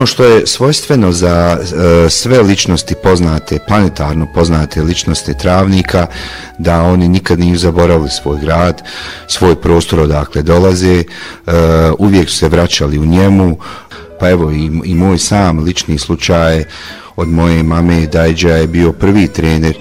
Što je svojstveno za sve ličnosti poznate, planetarno poznate ličnosti Travnika, da oni nikad nisu zaboravili svoj grad, svoj prostor odakle dolaze, uvijek su se vraćali u njemu. Pa evo i moj sam lični slučaj od moje mame Dajđa je bio prvi trener